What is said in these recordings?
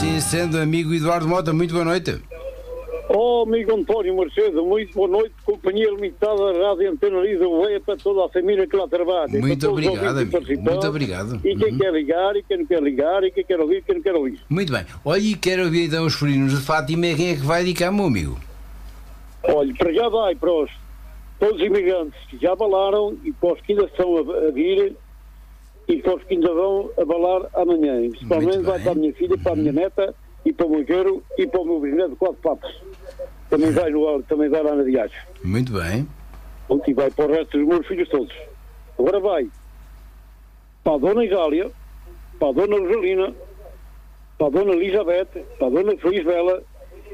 Assim sendo, amigo Eduardo Mota, muito boa noite. Oh, amigo António Mercedes, muito boa noite, Companhia Limitada da Rádio Antena Lisa Oveia, para toda a família que lá trabalha. Muito obrigado, amigo. Muito obrigado. E quem quer ligar, e quem não quer ligar, e quem quer ouvir, e quem não quer ouvir. Muito bem. Olha, e quero ouvir então os furinos de Fátima. Quem é que vai dedicar, meu amigo? Olha, para já vai para todos os imigrantes que já abalaram e para os que ainda estão a vir e para os que ainda vão abalar amanhã. Principalmente vai para a minha filha, para a minha neta e para o meu genro e para o meu bisneto de 4 papas. Também vai lá na viagem. Muito bem. E vai para o resto dos meus filhos todos. Agora vai para a Dona Isália, para a Dona Rosalina, para a Dona Elizabeth, para a Dona Felisbela.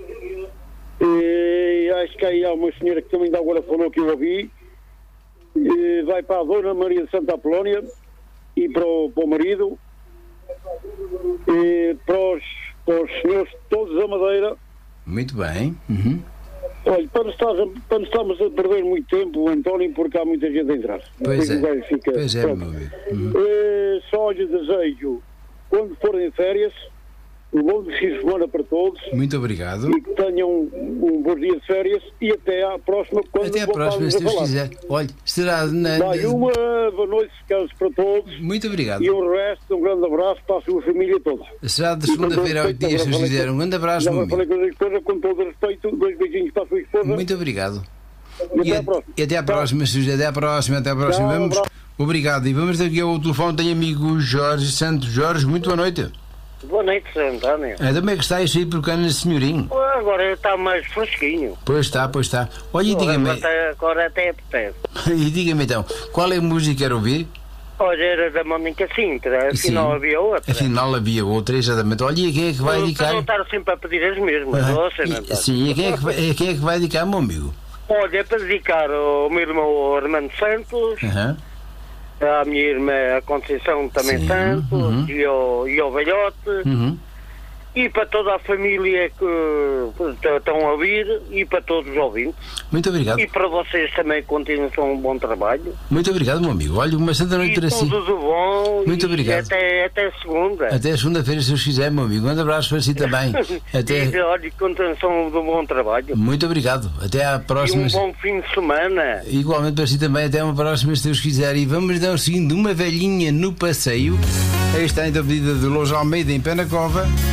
E acho que aí há uma senhora que também ainda agora falou que eu ouvi. E vai para a Dona Maria de Santa Apolónia e para o marido. E para os senhores todos da Madeira. Muito bem. Olha, para não estarmos a perder muito tempo, António, porque há muita gente a entrar. Pois é, pois é, meu amigo. Só lhe desejo, quando forem de férias, um bom fim de semana para todos. Muito obrigado. E que tenham um bom dia de férias e até à próxima. Até à próxima, se Deus quiser. Olha, será Vai uma boa noite, descanso para todos. Muito obrigado. E o resto, um grande abraço para a sua família toda. Será de segunda-feira a 8 dias, se Deus quiser. Um grande abraço, meu amigo. Já falei com a esposa, com todo o respeito. 2 beijinhos para a sua esposa. Muito obrigado. E até à próxima. E até à próxima, se Deus quiser. Até à próxima. Vamos. Obrigado. E vamos aqui ao telefone. Tenho amigo Jorge Santos. Jorge, muito boa noite. Boa noite, Sr. António. Como é que está isso aí por cana, senhorinho? Agora está mais fresquinho. Pois está. Olha, diga-me. Agora até apetece. E diga-me então, qual é a música que quer ouvir? Olha, era da Mónica Sintra, afinal havia outra. Afinal havia outra, exatamente. Olha, e quem é que vai dedicar? Para não estar sempre a pedir as mesmas, sim, e quem é que vai dedicar, meu amigo? Olha, é para dedicar ao meu irmão Armando Santos, à minha irmã a Conceição também Santos, e ao velhote, e para toda a família que estão a ouvir e para todos os ouvintes. Muito obrigado. E para vocês também continuam um bom trabalho. Muito obrigado, meu amigo. Olha, uma santa noite para si. Tudo do bom. Muito obrigado. Até segunda. Até segunda-feira, se os quiser, meu amigo. Um grande abraço para si também. E olha, continuação do bom trabalho. Muito obrigado. Até à próxima. E um bom fim de semana. Igualmente para si também. Até uma próxima, se Deus quiser. E vamos dar o seguinte: uma velhinha no passeio. Aí está então a pedida de Loja Almeida em Penacova.